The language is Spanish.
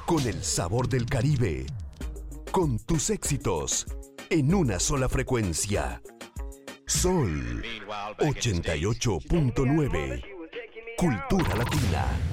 Con el sabor del Caribe. Con tus éxitos. En una sola frecuencia. Sol 88.9. Cultura Latina.